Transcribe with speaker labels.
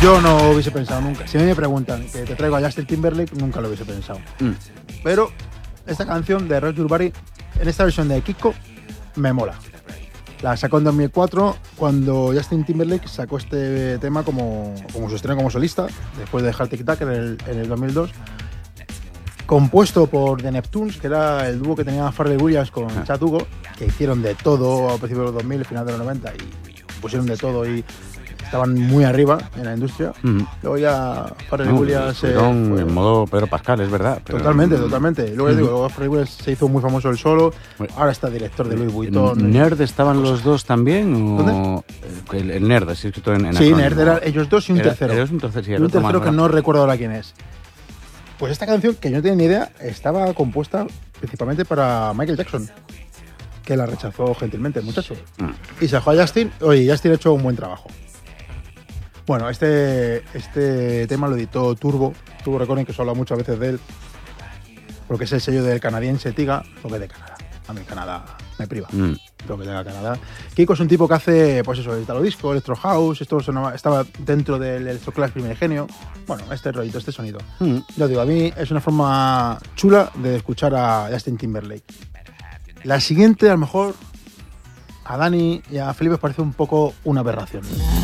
Speaker 1: Yo no hubiese pensado nunca. Si a mí me preguntan que te traigo a Justin Timberlake, nunca lo hubiese pensado. Pero esta canción de Roger Barry, en esta versión de Kiko, me mola. La sacó en 2004 cuando Justin Timberlake sacó este tema como su estreno como solista, después de dejar Tic Tac en el 2002. Compuesto por The Neptunes, que era el dúo que tenía Pharrell Williams con Chad Hugo, que hicieron de todo a principios de los 2000, final de los 90, y pusieron de todo y estaban muy arriba en la industria. Luego ya Pharrell Williams...
Speaker 2: en modo Pedro Pascal, es verdad. Pero...
Speaker 1: Totalmente. Luego digo, Pharrell Williams se hizo muy famoso el solo, ahora está director de Louis Vuitton.
Speaker 2: ¿Nerd estaban los dos también?
Speaker 1: ¿Dónde?
Speaker 2: El Nerd, así escrito en
Speaker 1: sí, Nerd, eran ellos dos y un tercero.
Speaker 2: Un
Speaker 1: tercero que no recuerdo ahora quién es. Pues esta canción, que yo no tenía ni idea, estaba compuesta principalmente para Michael Jackson, que la rechazó gentilmente el muchacho. Y se dejó a Justin. Oye, Justin ha hecho un buen trabajo. Bueno, este tema lo editó Turbo Recording, que se habla muchas veces de él, porque es el sello del canadiense Tiga, lo que es de Canadá. A mí Canadá me priva, lo que tenga Canadá. Kiko es un tipo que hace, pues eso, Italo Disco, Electro House, esto estaba dentro del Electroclash primigenio. Bueno, este rollito, este sonido. Yo digo, a mí es una forma chula de escuchar a Justin Timberlake. La siguiente, a lo mejor, a Dani y a Felipe os parece un poco una aberración.